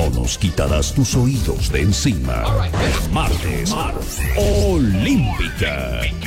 No nos quitarás tus oídos de encima. Martes Olímpica.